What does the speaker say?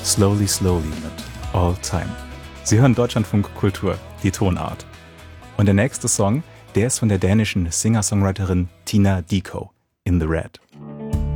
Slowly Slowly mit All Time. Sie hören Deutschlandfunk Kultur, die Tonart. Und der nächste Song, der ist von der dänischen Singer-Songwriterin Tina Dickow, In the Red.